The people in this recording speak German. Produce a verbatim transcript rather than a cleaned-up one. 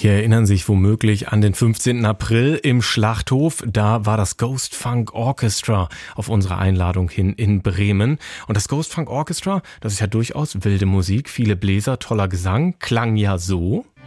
Sie erinnern sich womöglich an den fünfzehnten April im Schlachthof. Da war das Ghost Funk Orchestra auf unsere Einladung hin in Bremen. Und das Ghost Funk Orchestra, das ist ja durchaus wilde Musik, viele Bläser, toller Gesang, klang ja so.